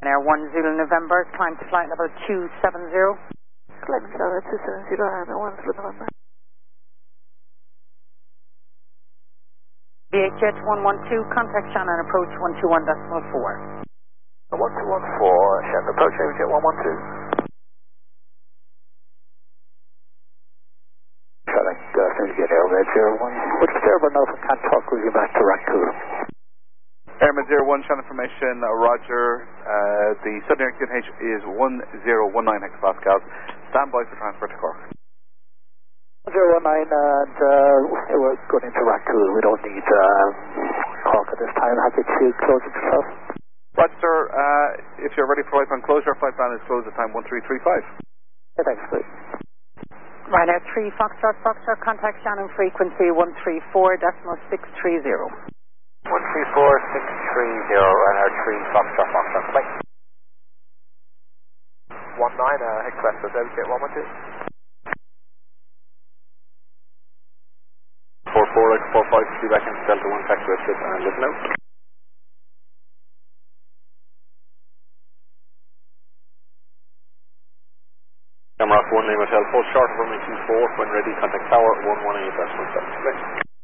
Air 1 Zulu November, climb to flight level 270. Climbing to level 270 and 1 Zulu November. VHF 112, contact Shannon, approach 121.4. 1214, Shannon, approach VHF 112. Shannon, as soon as you get Airmed 01, which is Airborne Alpha, can't talk with you back to Raccoon. Airmed 01, Shannon information, Roger. The sudden air QNH is 1019 hectopascals. Stand by for transfer to Cork. 019 and we're going into Raccoon. We don't need Cork at this time. Happy to close it yourself. Roger, if you're ready for flight plan closure, flight plan is closed at time 1335. Yeah, thanks, please. Ryanair 3 Foxtrot, contact Shannon frequency 134.630. 134.630, Ryanair 3 Foxtrot, flight. 19, Express, VHF 112. 44X45 to be back into Delta 1 taxi exit and listen out. Camera 1 name hotel, post short for me 24, when ready contact tower 118.7.